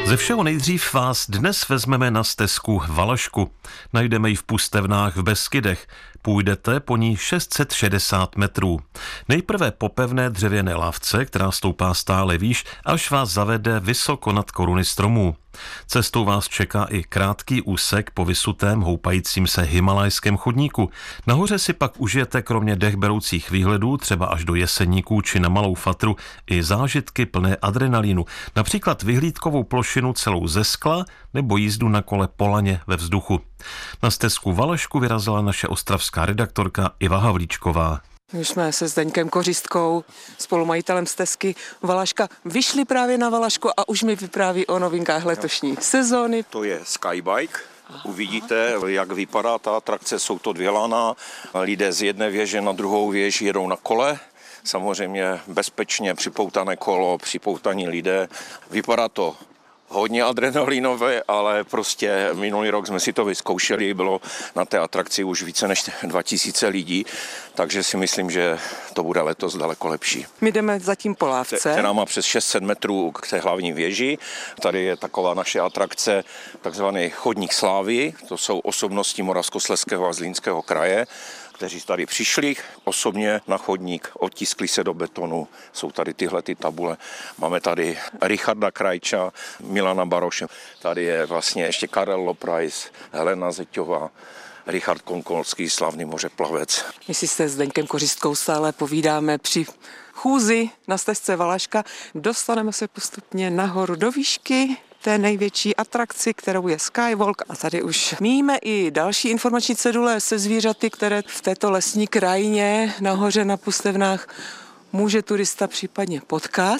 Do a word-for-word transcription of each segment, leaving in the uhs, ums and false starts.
Ze všeho nejdřív vás dnes vezmeme na stezku Valašku. Najdeme ji v Pustevnách v Beskydech. Půjdete po ní šest set šedesát metrů. Nejprve po pevné dřevěné lávce, která stoupá stále výš, až vás zavede vysoko nad koruny stromů. Cestou vás čeká i krátký úsek po vysutém houpajícím se himalajském chodníku. Nahoře si pak užijete kromě dechberoucích výhledů, třeba až do Jeseníků či na Malou Fatru, i zážitky plné adrenalínu, například vyhlídkovou plošinu celou ze skla nebo jízdu na kole po laně ve vzduchu. Na stezku Valašku vyrazila naše ostravská redaktorka Iva Havlíčková. My jsme se Zdeňkem Kořistkou, spolumajitelem stezky Valaška, vyšli právě na Valašku a už mi vypráví o novinkách letošní sezóny. To je Skybike. Uvidíte, jak vypadá ta atrakce, jsou to dvě lana, lidé z jedné věže na druhou věž jedou na kole. Samozřejmě bezpečně připoutané kolo, připoutaní lidé. Vypadá to hodně adrenalinové, ale prostě minulý rok jsme si to vyzkoušeli, bylo na té atrakci už více než dva tisíce lidí, takže si myslím, že to bude letos daleko lepší. My jdeme zatím po lávce. Která má přes šest set metrů k té hlavní věži. Tady je taková naše atrakce, takzvaný chodník slávy, to jsou osobnosti Moravskoslezského a Zlínského kraje, kteří tady přišli osobně na chodník, otiskli se do betonu, jsou tady tyhle ty tabule. Máme tady Richarda Krajča, Milana Baroše, tady je vlastně ještě Karel Loprais, Helena Zeťová, Richard Konkolský, slavný mořeplavec. My si se Zdeňkem Kořistkou stále povídáme při chůzi na stezce Valaška. Dostaneme se postupně nahoru do výšky té největší atrakci, kterou je Skywalk. A tady už míme i další informační cedule se zvířaty, které v této lesní krajině nahoře na Pustevnách může turista případně potkat.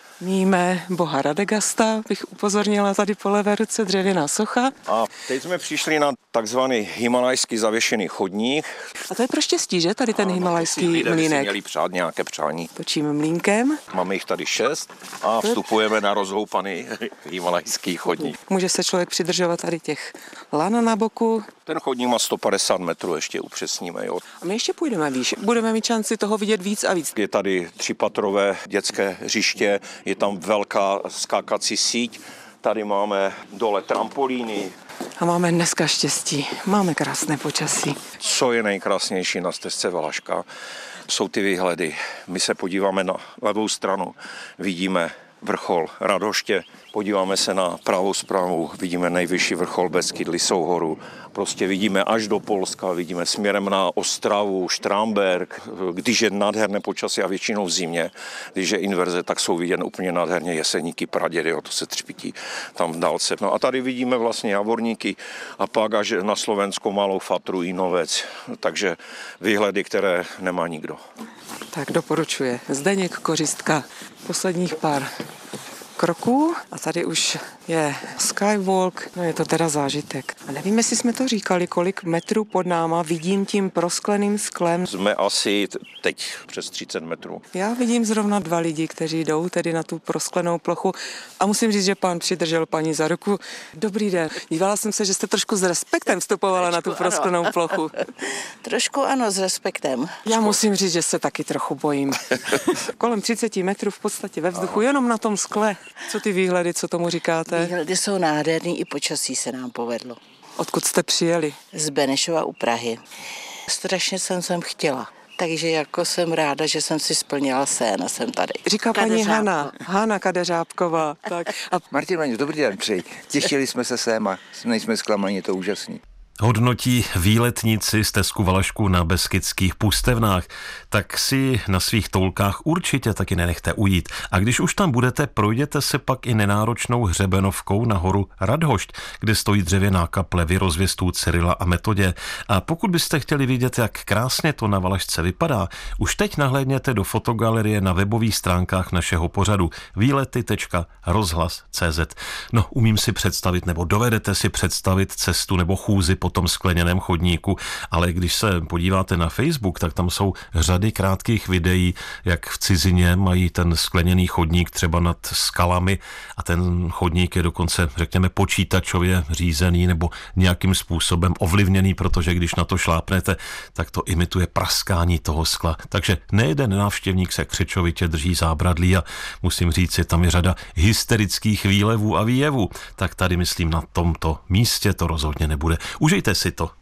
Míme boha Radegasta, bych upozornila, tady po levé ruce dřevěná socha. A teď jsme přišli na takzvaný himalajský zavěšený chodník. A to je pro štěstí, že? Tady ten ano, himalajský lidé by si mlýnek. měli přát nějaké přání. Točím mlýnkem. Máme jich tady šest a vstupujeme na rozhoupaný himalajský chodník. Může se člověk přidržovat tady těch lan na boku. Ten chodník má sto padesát metrů, ještě upřesníme. Jo. A my ještě půjdeme výš. Budeme mít šanci toho vidět víc a víc. Je tady třípatrové dětské hřiště, je tam velká skákací síť, tady máme dole trampolíny. A máme dneska štěstí, máme krásné počasí. Co je nejkrásnější na stezce Valaška, jsou ty výhledy. My se podíváme na levou stranu, vidíme vrchol Radhoště, podíváme se na pravou zprávu, vidíme nejvyšší vrchol Beskyd, Lisou horu. Prostě vidíme až do Polska, vidíme směrem na Ostravu, Štramberk, když je nádherné počasí a většinou v zimě, když je inverze, tak jsou vidět úplně nádherně Jeseníky, Pradědy, to se třpití tam v dálce. No a tady vidíme vlastně Javorníky a pak až na Slovensko Malou Fatru, Jinovec, takže výhledy, které nemá nikdo. Tak doporučuje Zdeněk Kořistka posledních pár kroků a tady už je Skywalk, no je to teda zážitek. A nevím, jestli jsme to říkali, kolik metrů pod náma vidím tím proskleným sklem. Jsme asi teď přes třicet metrů. Já vidím zrovna dva lidi, kteří jdou tedy na tu prosklenou plochu a musím říct, že pán přidržel paní za ruku. Dobrý den. Dívala jsem se, že jste trošku s respektem vstupovala trošku, na tu prosklenou ano. plochu. Trošku ano, s respektem. Já musím říct, že se taky trochu bojím. Kolem třicet metrů v podstatě ve vzduchu, ano. Jenom na tom skle. Co ty výhledy, co tomu říkáte? Výhledy jsou nádherný, i počasí se nám povedlo. Odkud jste přijeli? Z Benešova u Prahy. Strašně jsem sem chtěla. Takže jako jsem ráda, že jsem si splnila sen a jsem tady. Říká paní Hana, Hana Kadeřábková. Tak. A... Martin Vaňus, dobrý den přeji. Těšili jsme se sem a nejsme zklamaní, je to úžasný. Hodnotí výletníci stezku Valašku na Beskydských Pustevnách, tak si na svých toulkách určitě taky nenechte ujít. A když už tam budete, projděte se pak i nenáročnou hřebenovkou na horu Radhošť, kde stojí dřevěná kaple vyrozvěstů Cyrila a Metodě. A pokud byste chtěli vidět, jak krásně to na Valašce vypadá, už teď nahlédněte do fotogalerie na webových stránkách našeho pořadu výlety tečka rozhlas tečka cé zet. No, umím si představit, nebo dovedete si představit cestu nebo chůzi po tom skleněném chodníku, ale když se podíváte na Facebook, tak tam jsou řady krátkých videí, jak v cizině mají ten skleněný chodník třeba nad skalami a ten chodník je dokonce, řekněme, počítačově řízený nebo nějakým způsobem ovlivněný, protože když na to šlápnete, tak to imituje praskání toho skla. Takže nejeden návštěvník se křečovitě drží zábradlí a musím říct, že tam je řada hysterických výlevů a výjevů. Tak tady myslím, na tomto místě to rozhodně nebude. Užijte si to.